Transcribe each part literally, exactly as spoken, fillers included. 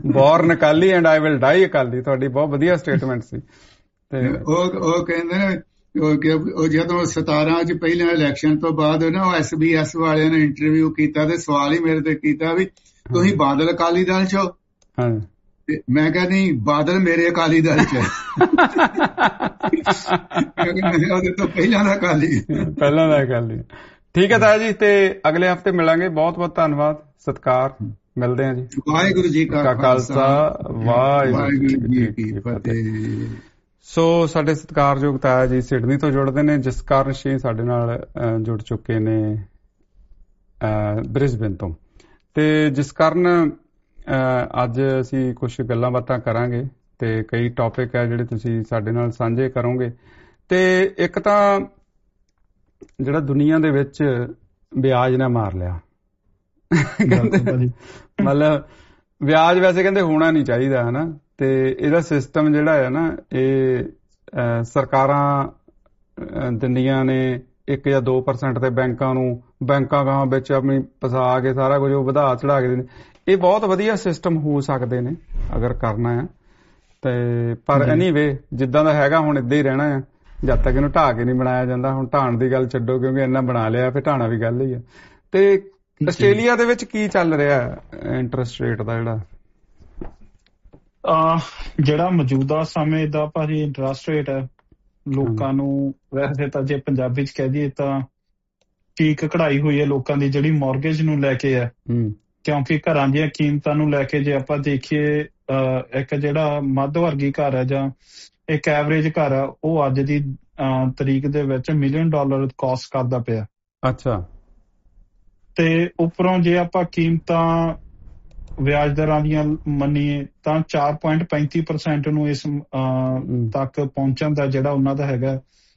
Born Akali and I will ਡਾਈ ਅਕਾਲੀ, ਤੁਹਾਡੀ ਬਹੁਤ ਵਧੀਆ ਸਟੇਟਮੈਂਟ ਸੀ। ਤੇ ਉਹ ਉਹ ਕਹਿੰਦੇ ਨੇ ਉਹ ਜਦੋਂ ਸਤਾਰਾਂ ਚ ਪਹਿਲਾਂ ਇਲੈਕਸ਼ਨ ਤੋਂ ਬਾਅਦ ਨਾ ਉਹ ਐਸ ਬੀ ਐਸ ਵਾਲਿਆਂ ਨੇ ਇੰਟਰਵਿਊ ਕੀਤਾ ਤੇ ਸਵਾਲ ਹੀ ਮੇਰੇ ਤੇ ਕੀਤਾ ਵੀ ਤੁਸੀਂ ਬਾਦਲ ਅਕਾਲੀ ਦਲ ਚ ਹੋ? ਹਾਂ, ਮੈਂ ਕਿਹਾ ਨਹੀਂ, ਬਾਦਲ ਮੇਰੇ ਅਕਾਲੀ ਦਲ ਚ ਉਹਦੇ ਤੋਂ ਪਹਿਲਾਂ ਦਾ ਅਕਾਲੀ ਪਹਿਲਾਂ ਦਾ ਅਕਾਲੀ। ਠੀਕ ਹੈ ਤਾਇਆ ਜੀ, ਤੇ ਅਗਲੇ ਹਫ਼ਤੇ ਮਿਲਾਂਗੇ। ਬਹੁਤ ਬਹੁਤ ਧੰਨਵਾਦ, ਸਤਿਕਾਰ, ਮਿਲਦੇ ਹਾਂ ਜੀ। ਵਾਹਿਗੁਰੂ ਜੀ ਕਾ ਖਾਲਸਾ, ਵਾਹਿਗੁਰੂ ਜੀ ਕੀ ਫਤਿਹ। ਸੋ ਸਾਡੇ ਸਤਿਕਾਰਯੋਗ ਤਾਇਆ ਜੀ ਸਿਡਨੀ ਤੋਂ ਜੁੜਦੇ ਨੇ, ਜਿਸ ਕਾਰਨ ਸ਼ੀ ਸਾਡੇ ਨਾਲ ਜੁੜ ਚੁੱਕੇ ਨੇ ਬ੍ਰਿਸਬੇਨ ਤੋਂ, ਤੇ ਜਿਸ ਕਾਰਨ ਅੱਜ ਅਸੀਂ ਕੁਛ ਗੱਲਾਂ ਬਾਤਾਂ ਕਰਾਂਗੇ ਤੇ ਕਈ ਟੌਪਿਕ ਹੈ ਜਿਹੜੇ ਤੁਸੀਂ ਸਾਡੇ ਨਾਲ ਸਾਂਝੇ ਕਰੋਗੇ। ਤੇ ਇੱਕ ਤਾਂ ਜਿਹੜਾ ਦੁਨੀਆ ਦੇ ਵਿੱਚ ਵਿਆਜ ਨਾ ਮਾਰ ਲਿਆ, ਮਤਲਬ ਵਿਆਜ ਵੈਸੇ ਕਹਿੰਦੇ ਹੋਣਾ ਨਹੀਂ ਚਾਹੀਦਾ ਹੈ ਨਾ, ਤੇ ਇਹਦਾ ਸਿਸਟਮ ਜਿਹੜਾ ਹੈ ਨਾ ਇਹ ਸਰਕਾਰਾਂ ਦਿੰਦੀਆਂ ਨੇ ਇੱਕ ਜਾਂ ਦੋ ਪਰਸੈਂਟ ਤੇ ਬੈਂਕਾਂ ਨੂੰ, ਬੈਂਕਾਂ ਗਾਂ ਵਿੱਚ ਆਪਣੀ ਫਸਾ ਕੇ ਸਾਰਾ ਕੁਝ ਉਹ ਵਧਾ ਚੜਾ ਕੇ ਦਿੰਦੇ। ਇਹ ਬਹੁਤ ਵਧੀਆ ਸਿਸਟਮ ਹੋ ਸਕਦੇ ਨੇ ਅਗਰ ਕਰਨਾ ਆ, ਤੇ ਪਰ ਐਨੀਵੇ ਜਿੱਦਾਂ ਦਾ ਹੈਗਾ ਹੁਣ ਏਦਾਂ ਹੀ ਰਹਿਣਾ ਆ ਜਦ ਤੱਕ ਇਹਨੂੰ ਢਾਹ ਕੇ ਨਹੀਂ ਬਣਾਇਆ ਜਾਂਦਾ। ਹੁਣ ਢਾਣ ਦੀ ਗੱਲ ਛੱਡੋ, ਕਿਉਂਕਿ ਇੰਨਾ ਬਣਾ ਲਿਆ, ਫਿਰ ਢਾਣਾ ਵੀ ਗੱਲ ਹੀ ਆ। ਤੇ ਆਸਟ੍ਰੇਲੀਆ ਦੇ ਵਿੱਚ ਕੀ ਚੱਲ ਰਿਹਾ ਇੰਟਰਸਟ ਰੇਟ ਦਾ ਜਿਹੜਾ ਜਿਹੜਾ ਮੌਜੂਦਾ ਸਮੇਂ ਦਾ ਭਾਜੀ ਇੰਟਰਸਟ ਰੇਟ ਹੈ, ਲੋਕਾਂ ਨੂੰ ਵੈਸੇ ਤਾਂ ਜੇ ਪੰਜਾਬੀ ਚ ਕਹਿ ਦਈਏ ਤਾਂ ਚੀਕ ਕਢਾਈ ਹੋਈ ਹੈ ਲੋਕਾਂ ਦੀ ਜਿਹੜੀ ਮੌਰਗੇਜ ਨੂੰ ਲੈ ਕੇ ਹੈ, ਕਿਉਂਕਿ ਘਰਾਂ ਦੀਆਂ ਕੀਮਤਾਂ ਨੂੰ ਲੈ ਕੇ ਜੇ ਆਪਾਂ ਦੇਖੀਏ ਇੱਕ ਜਿਹੜਾ ਮੱਧ ਵਰਗੀ ਘਰ ਹੈ ਜਾਂ ਇੱਕ ਐਵਰੇਜ ਘਰ ਆ, ਉਹ ਅੱਜ ਦੀ ਤਰੀਕ ਦੇ ਵਿੱਚ ਮਿਲੀਅਨ ਡਾਲਰ ਕਾਸਟ ਕਰਦਾ ਪਿਆ। ਅੱਛਾ। ਤੇ ਉੱਪਰੋਂ ਜੇ ਆਪਾਂ ਕੀਮਤਾਂ ਵਿਆਜ ਦਰਾਂ ਦੀਆਂ ਮੰਨੀਏ ਤਾਂ ਚਾਰ ਪੁਆਇੰਟ ਪੈਂਤੀ ਪਰਸੈਂਟ ਨੂੰ ਇਸ ਤੱਕ ਪਹੁੰਚਣ ਦਾ ਜਿਹੜਾ ਉਹਨਾਂ ਦਾ ਹੈਗਾ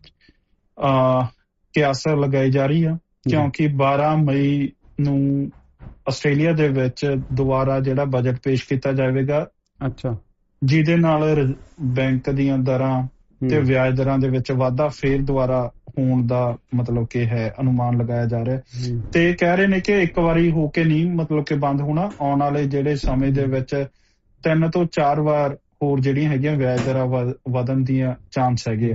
ਕਿਆਸ ਲਗਾਈ ਜਾ ਰਹੀ ਆ, ਕਿਉਂਕਿ ਬਾਰਾਂ ਮਈ ਨੂੰ ਆਸਟ੍ਰੇਲੀਆ ਦੇ ਵਿੱਚ ਦੁਬਾਰਾ ਜਿਹੜਾ ਬਜਟ ਪੇਸ਼ ਕੀਤਾ ਜਾਵੇਗਾ। ਅੱਛਾ। ਜਿਹਦੇ ਨਾਲ ਬੈਂਕ ਦੀਆਂ ਦਰਾਂ ਤੇ ਵਿਆਜ ਦਰਾਂ ਦੇ ਵਿੱਚ ਵਾਧਾ ਫੇਰ ਦੁਬਾਰਾ ਹੋਣ ਦਾ ਮਤਲਬ ਕਿ ਹੈ ਅਨੁਮਾਨ ਲਗਾਇਆ ਜਾ ਰਿਹਾ, ਤੇ ਕਹਿ ਰਹੇ ਨੇ ਕਿ ਇੱਕ ਵਾਰੀ ਹੋ ਕੇ ਨਹੀਂ ਮਤਲਬ ਕਿ ਬੰਦ ਹੋਣਾ, ਆਉਣ ਵਾਲੇ ਜਿਹੜੇ ਸਮੇਂ ਦੇ ਵਿੱਚ ਤਿੰਨ ਤੋਂ ਚਾਰ ਵਾਰ ਹੋਰ ਜਿਹੜੀਆਂ ਹੈਗੀਆਂ ਵਿਆਜ ਦਰਾਂ ਵਧਣ ਦੀਆਂ ਚਾਂਸ ਹੈਗੇ ਆ।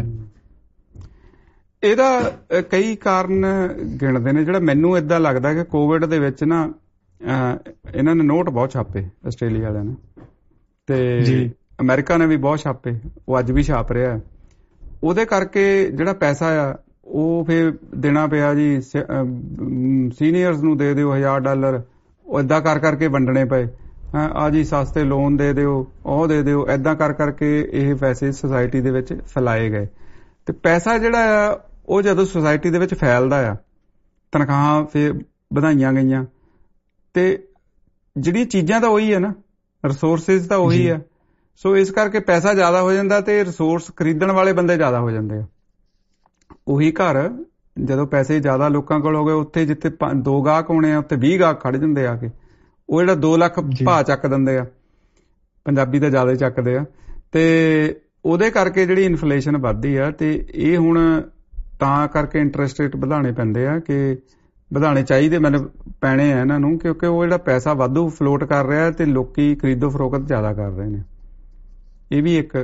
ਇਹਦਾ ਕਈ ਕਾਰਨ ਗਿਣਦੇ ਨੇ। ਜਿਹੜਾ ਮੈਨੂੰ ਏਦਾਂ ਲੱਗਦਾ ਕਿ ਕੋਵਿਡ ਦੇ ਵਿੱਚ ਨਾ ਇਹਨਾਂ ਨੇ ਨੋਟ ਬਹੁਤ ਛਾਪੇ ਆਸਟ੍ਰੇਲੀਆ ਵਾਲਿਆਂ ਨੇ, ਤੇ ਅਮਰੀਕਾ ਨੇ ਵੀ ਬਹੁਤ ਛਾਪੇ, ਉਹ ਅੱਜ ਵੀ ਛਾਪ ਰਿਹਾ। ਉਹਦੇ ਕਰਕੇ ਜਿਹੜਾ ਪੈਸਾ ਆ ਉਹ ਫਿਰ ਦੇਣਾ ਪਿਆ ਜੀ, ਸੀਨੀਅਰਸ ਨੂੰ ਦੇ ਦਿਓ ਹਜ਼ਾਰ ਡਾਲਰ, ਉਹ ਏਦਾਂ ਕਰ ਕਰਕੇ ਵੰਡਣੇ ਪਏ। ਆ ਜੀ ਸਸਤੇ ਲੋਨ ਦੇ ਦਿਓ, ਉਹ ਦੇ ਦਿਓ, ਏਦਾਂ ਕਰ ਕਰਕੇ ਇਹ ਪੈਸੇ ਸੁਸਾਇਟੀ ਦੇ ਵਿੱਚ ਫੈਲਾਏ ਗਏ। ਤੇ ਪੈਸਾ ਜਿਹੜਾ ਆ ਉਹ ਜਦੋਂ ਸੁਸਾਇਟੀ ਦੇ ਵਿੱਚ ਫੈਲਦਾ ਆ, ਤਨਖਾਹਾਂ ਫਿਰ ਵਧਾਈਆਂ ਗਈਆਂ, ਤੇ ਜਿਹੜੀਆਂ ਚੀਜ਼ਾਂ ਤਾਂ ਉਹੀ ਹੈ ਨਾ, ਰਿਸੋਰਸਿਸ ਤਾਂ ਉਹੀ ਆ। ਸੋ ਇਸ ਕਰਕੇ ਪੈਸਾ ਜ਼ਿਆਦਾ ਹੋ ਜਾਂਦਾ ਤੇ ਰਿਸੋਰਸ ਖਰੀਦਣ ਵਾਲੇ ਬੰਦੇ ਜ਼ਿਆਦਾ ਹੋ ਜਾਂਦੇ ਆ। ਉਹੀ ਘਰ ਜਦੋਂ ਪੈਸੇ ਜ਼ਿਆਦਾ ਲੋਕਾਂ ਕੋਲ ਹੋ ਗਏ, ਉੱਥੇ ਜਿੱਥੇ ਦੋ ਗਾਹਕ ਹੋਣੇ ਆ ਉੱਥੇ ਵੀਹ ਗਾਹਕ ਖੜ ਜਾਂਦੇ ਆ ਕੇ, ਉਹ ਜਿਹੜਾ ਦੋ ਲੱਖ ਭਾਅ ਚੱਕ ਦਿੰਦੇ ਆ, ਪੰਜਾਬੀ ਤਾਂ ਜ਼ਿਆਦਾ ਹੀ ਚੱਕਦੇ ਆ, ਤੇ ਉਹਦੇ ਕਰਕੇ ਜਿਹੜੀ ਇਨਫਲੇਸ਼ਨ ਵੱਧਦੀ ਆ। ਤੇ ਇਹ ਹੁਣ ਤਾਂ ਕਰਕੇ ਇੰਟਰਸਟ ਰੇਟ ਵਧਾਉਣੇ ਪੈਂਦੇ ਆ, ਕਿ ਵਧਾਉਣੇ ਚਾਹੀਦੇ, ਮੈਨੂੰ ਪੈਣੇ ਆ ਇਹਨਾਂ ਨੂੰ, ਕਿਉਂਕਿ ਉਹ ਜਿਹੜਾ ਪੈਸਾ ਵਾਧੂ ਫਲੋਟ ਕਰ ਰਿਹਾ ਤੇ ਲੋਕੀ ਖਰੀਦੋ ਫਰੋਖਤ ਜ਼ਿਆਦਾ ਕਰ ਰਹੇ ਨੇ। ਇਹ ਵੀ ਇੱਕ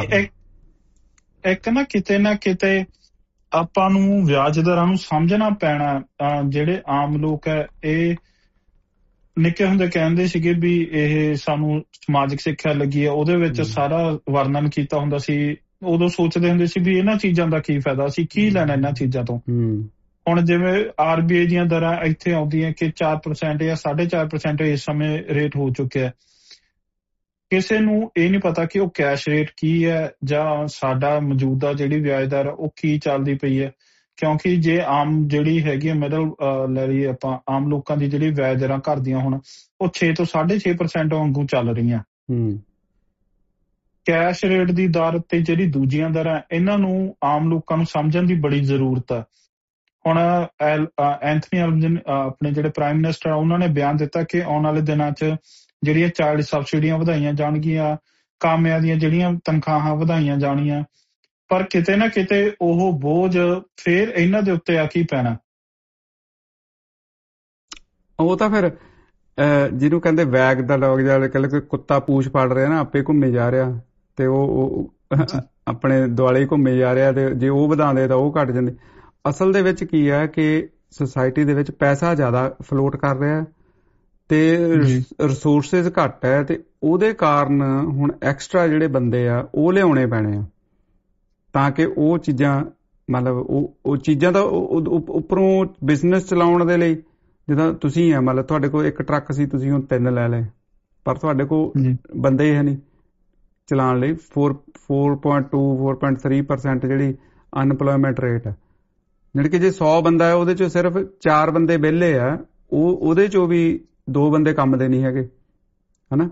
ਇੱਕ ਨਾ ਕਿਤੇ ਨਾ ਕਿਤੇ ਆਪਾਂ ਨੂੰ ਵਿਆਜ ਦਰਾਂ ਨੂੰ ਸਮਝਣਾ ਪੈਣਾ। ਜਿਹੜੇ ਆਮ ਲੋਕ ਹੈ ਇਹ ਨਿੱਕੇ ਹੁੰਦੇ ਕਹਿੰਦੇ ਸੀਗੇ ਵੀ ਇਹ ਸਾਨੂੰ ਸਮਾਜਿਕ ਸਿੱਖਿਆ ਲੱਗੀ ਹੈ, ਉਹਦੇ ਵਿੱਚ ਸਾਰਾ ਵਰਣਨ ਕੀਤਾ ਹੁੰਦਾ ਸੀ। ਉਦੋਂ ਸੋਚਦੇ ਹੁੰਦੇ ਸੀ ਵੀ ਇਹਨਾਂ ਚੀਜ਼ਾਂ ਦਾ ਕੀ ਫਾਇਦਾ, ਅਸੀਂ ਕੀ ਲੈਣਾ ਇਹਨਾਂ ਚੀਜ਼ਾਂ ਤੋਂ। ਹੁਣ ਜਿਵੇਂ ਆਰ ਬੀ ਆਈ ਦੀਆਂ ਦਰਾਂ ਇੱਥੇ ਆਉਂਦੀਆਂ ਕਿ ਚਾਰ ਪਰਸੈਂਟ ਜਾਂ ਸਾਢੇ ਚਾਰ ਪਰਸੈਂਟ ਇਸ ਸਮੇਂ ਰੇਟ ਹੋ ਚੁੱਕਿਆ। ਕਿਸੇ ਨੂੰ ਇਹ ਨਹੀਂ ਪਤਾ ਕਿ ਉਹ ਕੈਸ਼ ਰੇਟ ਕੀ ਹੈ ਜਾਂ ਸਾਡਾ ਮੌਜੂਦਾ ਜਿਹੜੀ ਵਿਆਜ ਦਰ ਉਹ ਕੀ ਚੱਲਦੀ ਪਈ ਹੈ, ਕਿਉਂਕਿ ਜੇ ਆਮ ਜਿਹੜੀ ਹੈਗੀ ਆ ਮਿਡਲ ਲੈ ਲਈਏ ਆਪਾਂ, ਆਮ ਲੋਕਾਂ ਦੀ ਜਿਹੜੀ ਵਿਆਜ ਦਰਾਂ ਘਰ ਦੀਆਂ ਹੁਣ ਉਹ ਛੇ ਤੋਂ ਸਾਢੇ ਛੇ ਪਰਸੈਂਟ ਵਾਂਗੂ ਚੱਲ ਰਹੀਆਂ। ਕੈਸ਼ ਰੇਟ ਦੀ ਦਰ ਤੇ ਜਿਹੜੀ ਦੂਜੀਆਂ ਦਰਾਂ, ਇਹਨਾਂ ਨੂੰ ਆਮ ਲੋਕਾਂ ਨੂੰ ਸਮਝਣ ਦੀ ਬੜੀ ਜ਼ਰੂਰਤ ਹੈ। ਹੁਣ ਐਂਥਨੀ ਐਲਬਨਿਜ਼ੀ ਆਪਣੇ ਜਿਹੜੇ ਪ੍ਰਾਈਮ ਮਿਨਿਸਟਰ ਆ, ਉਹਨਾਂ ਨੇ ਬਿਆਨ ਦਿੱਤਾ ਕਿ ਆਉਣ ਵਾਲੇ ਦਿਨਾਂ 'ਚ ਜਿਹੜੀਆਂ ਚਾਈਲਡ ਸਬਸਿਡੀਆਂ ਵਧਾਈਆਂ ਜਾਣਗੀਆਂ, ਕਾਮਿਆਂ ਦੀਆਂ ਜਿਹੜੀਆਂ ਤਨਖਾਹਾਂ ਵਧਾਈਆਂ ਜਾਣੀਆਂ, ਪਰ ਕਿਤੇ ਨਾ ਕਿਤੇ ਉਹ ਬੋਝ ਫੇਰ ਇਹਨਾਂ ਦੇ ਉੱਤੇ ਆ ਕੀ ਪੈਣਾ। ਉਹ ਤਾਂ ਫਿਰ ਜਿਹਨੂੰ ਕਹਿੰਦੇ ਵੈਗ ਦਾ ਡੌਗ, ਜਾਂ ਕਹਿੰਦੇ ਕੋਈ ਕੁੱਤਾ ਪੂਛ ਫੜ ਰਿਹਾ ਨਾ, ਆਪੇ ਘੁੰਮੇ ਜਾ ਰਿਹਾ, ਤੇ ਉਹ ਆਪਣੇ ਦੁਆਲੇ ਘੁੰਮੇ ਜਾ ਰਿਹਾ, ਤੇ ਜੇ ਉਹ ਵਧਾਉਂਦੇ ਤਾਂ ਉਹ ਘਟ ਜਾਂਦੇ। ਅਸਲ ਦੇ ਵਿੱਚ ਕੀ ਹੈ ਕਿ ਸੁਸਾਇਟੀ ਦੇ ਵਿੱਚ ਪੈਸਾ ਜ਼ਿਆਦਾ ਫਲੋਟ ਕਰ ਰਿਹਾ ਤੇ ਰਿਸੋਰਸਿਸ ਘੱਟ ਹੈ, ਤੇ ਉਹਦੇ ਕਾਰਨ ਹੁਣ ਐਕਸਟਰਾ ਜਿਹੜੇ ਬੰਦੇ ਆ ਉਹ ਲਿਆਉਣੇ ਪੈਣੇ ਆ ਤਾਂ ਕਿ ਉਹ ਚੀਜ਼ਾਂ, ਮਤਲਬ ਉਹ ਉਹ ਚੀਜ਼ਾਂ ਦਾ ਉੱਪਰੋਂ ਬਿਜ਼ਨਸ ਚਲਾਉਣ ਦੇ ਲਈ। ਜਿੱਦਾਂ ਤੁਸੀਂ ਆ, ਮਤਲਬ ਤੁਹਾਡੇ ਕੋਲ ਇੱਕ ਟਰੱਕ ਸੀ, ਤੁਸੀਂ ਹੁਣ ਤਿੰਨ ਲੈ ਲਏ, ਪਰ ਤੁਹਾਡੇ ਕੋਲ ਬੰਦੇ ਹੀ ਹੈ ਨਹੀਂ ਚਲਾਉਣ ਲਈ। Four four point two four point three percent ਜਿਹੜੀ ਅਨਪਲੋਇਮੈਂਟ ਰੇਟ ਹੈ, ਜਿਹੜੀ ਕਿ ਜੇ ਸੌ ਬੰਦਾ ਹੈ ਉਹਦੇ ਚੋਂ ਸਿਰਫ ਚਾਰ ਬੰਦੇ ਵਿਹਲੇ ਆ, ਉਹ ਉਹਦੇ ਚੋਂ ਵੀ ਦੋ ਬੰਦੇ ਕੰਮ ਦੇ ਨਹੀਂ ਹੈਗੇ, ਹਨਾ।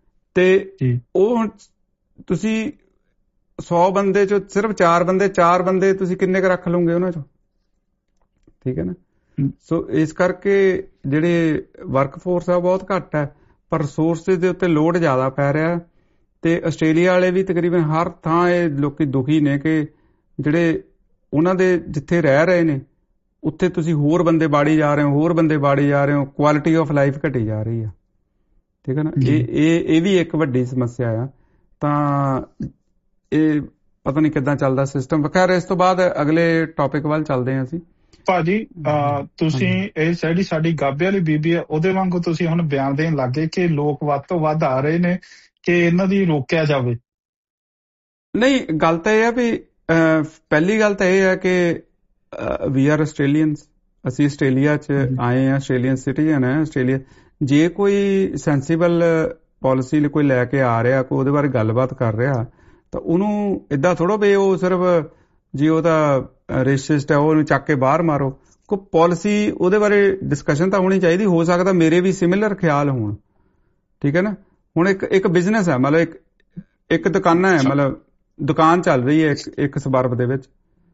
ਤੇ ਉਹ ਹੁਣ ਤੁਸੀਂ ਸੌ ਬੰਦੇ ਚੋਂ ਸਿਰਫ ਚਾਰ ਬੰਦੇ ਚਾਰ ਬੰਦੇ ਤੁਸੀਂ ਕਿੰਨੇ ਕੁ ਰੱਖ ਲਓਗੇ ਉਹਨਾਂ ਚੋਂ, ਠੀਕ ਹੈ ਨਾ। ਸੋ ਇਸ ਕਰਕੇ ਜਿਹੜੇ ਵਰਕ ਫੋਰਸ ਆ ਬਹੁਤ ਘੱਟ ਹੈ, ਪਰ ਰਿਸੋਰਸਿਸ ਦੇ ਉੱਤੇ ਲੋਡ ਜ਼ਿਆਦਾ ਪੈ ਰਿਹਾ। ਤੇ ਆਸਟ੍ਰੇਲੀਆ ਵਾਲੇ ਵੀ ਤਕਰੀਬਨ ਹਰ ਥਾਂ ਇਹ ਲੋਕੀ ਦੁਖੀ ਨੇ ਕਿ ਜਿਹੜੇ ਉਹਨਾਂ ਦੇ ਜਿੱਥੇ ਰਹਿ ਰਹੇ ਨੇ ਉੱਥੇ ਤੁਸੀਂ ਹੋਰ ਬੰਦੇ ਬਾੜੀ ਜਾ ਰਹੇ ਹੋ, ਹੋਰ ਬੰਦੇ ਬਾੜੀ ਜਾ ਰਹੇ ਹੋ, ਕੁਆਲਿਟੀ ਆਫ ਲਾਈਫ ਘਟੀ ਜਾ ਰਹੀ ਆ, ਠੀਕ ਹੈ ਨਾ। ਇਹ ਇਹ ਇਹ ਵੀ ਇੱਕ ਵੱਡੀ ਸਮੱਸਿਆ ਆ। ਤਾਂ ਇਹ ਪਤਾ ਨਹੀਂ ਕਿੱਦਾਂ ਚੱਲਦਾ ਸਿਸਟਮ। ਖੈਰ, ਇਸ ਤੋਂ ਬਾਅਦ ਅਗਲੇ ਟੌਪਿਕ ਵੱਲ ਚੱਲਦੇ ਹਾਂ ਅਸੀਂ। ਭਾਜੀ ਤੁਸੀਂ ਇਹ ਜਿਹੜੀ ਸਾਡੀ ਗਾਬੇ ਵਾਲੀ ਬੀਬੀ ਆ ਉਹਦੇ ਵਾਂਗੂ ਤੁਸੀਂ ਹੁਣ ਬਿਆਨ ਦੇਣ ਲੱਗੇ ਕਿ ਲੋਕ ਵੱਧ ਤੋਂ ਵੱਧ ਆ ਰਹੇ ਨੇ ਕਿ ਇਹਨਾਂ ਦੀ ਰੋਕਿਆ ਜਾਵੇ। ਨਹੀਂ, ਗੱਲ ਤਾਂ ਇਹ ਹੈ ਵੀ ਪਹਿਲੀ ਗੱਲ ਤਾਂ ਇਹ ਹੈ ਕਿ ਵੀ ਆਰ ਆਸਟ੍ਰੇਲੀਅਨਸ, ਅਸੀਂ ਆਸਟ੍ਰੇਲੀਆ 'ਚ ਆਏ ਹਾਂ, ਆਸਟ੍ਰੇਲੀਅਨ ਸਿਟੀਜ਼ਨ ਹੈ ਆਸਟ੍ਰੇਲੀਆ। ਜੇ ਕੋਈ ਸੈਂਸੀਬਲ ਪਾਲਿਸੀ ਕੋਈ ਲੈ ਕੇ ਆ ਰਿਹਾ, ਕੋਈ ਉਹਦੇ ਬਾਰੇ ਗੱਲਬਾਤ ਕਰ ਰਿਹਾ, ਤਾਂ ਉਹਨੂੰ ਇੱਦਾਂ ਥੋੜ੍ਹਾ ਵੀ ਉਹ ਸਿਰਫ ਜੀ ਉਹ ਤਾਂ ਰੇਸਿਸਟ ਹੈ ਉਹਨੂੰ ਚੱਕ ਕੇ ਬਾਹਰ ਮਾਰੋ। ਕੋਈ ਪਾਲਿਸੀ ਉਹਦੇ ਬਾਰੇ ਡਿਸਕਸ਼ਨ ਤਾਂ ਹੋਣੀ ਚਾਹੀਦੀ। ਹੋ ਸਕਦਾ ਮੇਰੇ ਵੀ ਸਿਮਿਲਰ ਖਿਆਲ ਹੋਣ, ਠੀਕ ਹੈ ਨਾ। ਹੁਣ ਇੱਕ ਇੱਕ ਬਿਜ਼ਨਸ ਹੈ, ਮਤਲਬ ਇੱਕ ਇੱਕ ਦੁਕਾਨਾਂ ਹੈ, ਮਤਲਬ ਦੁਕਾਨ ਚੱਲ ਰਹੀ ਹੈ ਇੱਕ ਇੱਕ ਸਬਰਬ ਦੇ ਵਿੱਚ,